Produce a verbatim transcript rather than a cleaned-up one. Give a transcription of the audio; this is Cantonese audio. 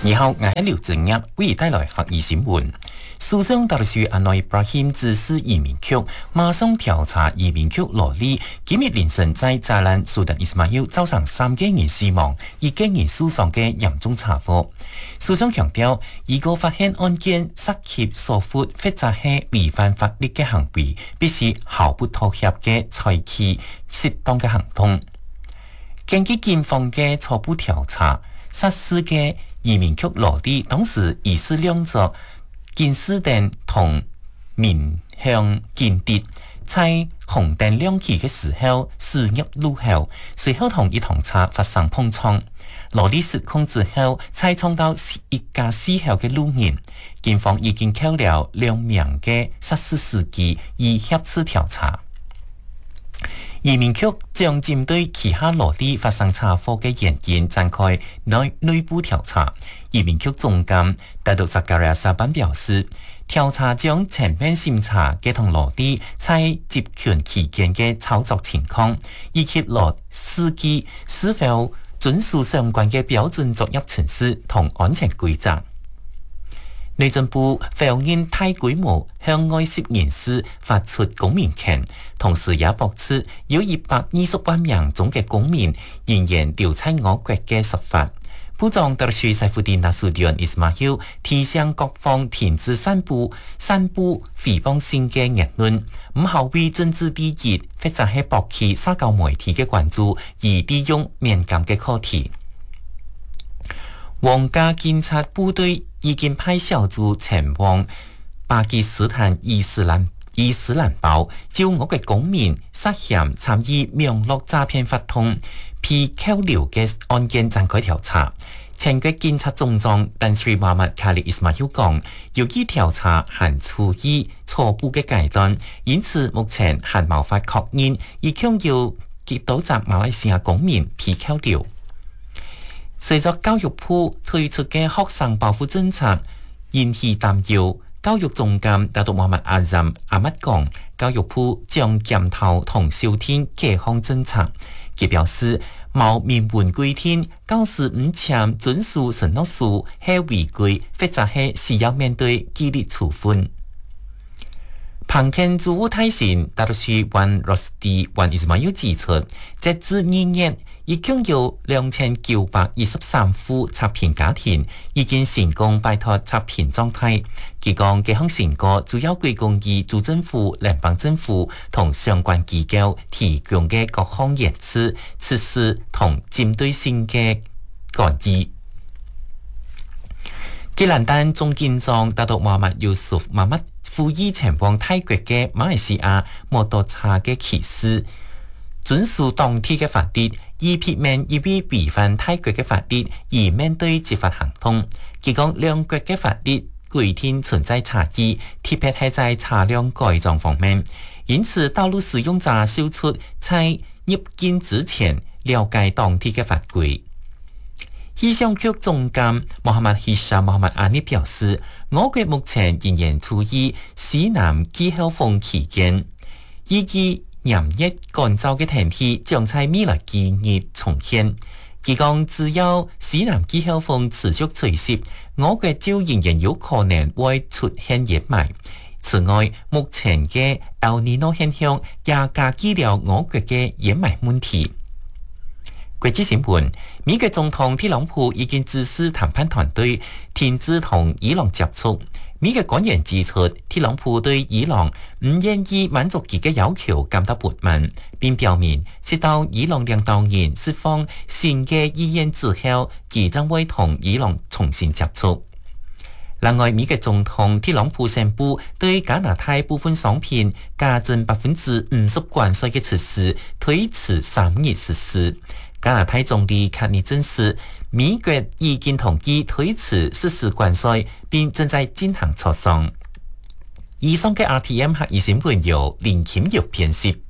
你好，我係劉正業，為你帶來學語新聞。首相達魯安內布拉希指示移民局馬上調查移民局羅里今日凌晨在扎蘭蘇丹伊斯馬爾造成三個人死亡、一個人受傷嘅嚴重車禍。首相強調，如果發現案件涉及疏忽或者係違反法律嘅行為，必須毫不妥協嘅採取適當嘅行動。根據警方嘅初步調查，失事嘅移民局羅里當時疑似兩座警示燈同面向警笛，在紅燈亮起嘅時候駛入路後，隨後同一台車發生碰撞。羅里失控之後，才衝到一家四口嘅路人。警方已經扣了兩名嘅失事司機，以協助調查。移民局將針對其他羅里發生車禍嘅原因展開內內部調查。移民局總監達杜薩加利亞沙班表示，調查將全面審查嘅同羅里在集權期間嘅操作情況，以及羅司機是否遵守相關嘅標準作業程序同安全規則。內政部否認大規模向外籍人士發出公民權，同時也駁斥有一百二十萬名中嘅公民仍然留在我國嘅說法。部長特區塞夫丁納蘇迪安伊斯馬爾提醒各方停止散布散布誹謗性嘅言論，唔好為政治利益或者係博取社交媒體嘅關注而利用敏感嘅課題。皇家警察部隊已經派小組前往巴基斯坦伊斯蘭伊斯蘭堡，就我嘅公民涉嫌參與網絡詐騙活動被扣留嘅案件展開調查。前國警察總長丹斯里馬麥卡里伊斯馬爾講，由於調查還處於初步嘅階段，因此目前還無法確認已經有幾多隻馬來西亞公民被扣留。隨着教育部推出嘅學生保護政策引起擔憂，教育總監達杜莫麥阿ซั姆阿麥講，教育部將檢討同修訂各項政策。佢表示，冇明文規定教師唔簽遵守承諾書係違規，或者係需要面對紀律處分。彭肯駐烏泰臣達魯區灣羅斯蒂灣伊斯馬爾指出，截至二月，已經有兩千九百二十三戶拆遷家庭已經成功擺脫拆遷狀態。佢講，這項成果主要歸功於州政府、聯邦政府同相關機構提供嘅各項設施、設施同針對性嘅干預。吉蘭丹總警長達杜馬麥尤蘇夫馬麥呼籲前往泰國嘅馬來西亞摩托車嘅騎士遵守當地嘅法律，以避免因為違反泰國嘅法律而面對執法行動。佢講，兩國嘅法律規定存在差異，特別係在車輛改裝方面，因此道路使用者需出在入境之前了解當地嘅法規。氣象局總監穆罕默希沙穆罕默阿尼表示，我國目前仍然處於西南季候風期間，預計炎熱乾燥嘅天氣將在未來幾日重現。佢講，只要西南季候風持續吹襲，我國就仍然有可能會出現熱霾。此外，目前嘅 El Niño 現象也加劇了我國嘅熱霾問題。國際新聞，美國總統特朗普已經指示談判團隊停止同伊朗接觸。美國官員指出，特朗普對伊朗唔願意滿足其嘅要求感到不滿，並表明直到伊朗領導人釋放新嘅意願之後，佢將會同伊朗重新接觸。另外，美國總統特朗普宣布對加拿大部分商品加徵百分之五十關稅嘅措施推遲三日實施。加拿大總理卡尼證實，美國已經同意推遲實施關稅，並正在進行磋商。以上嘅 R T M 客語新聞由林琴玉編輯。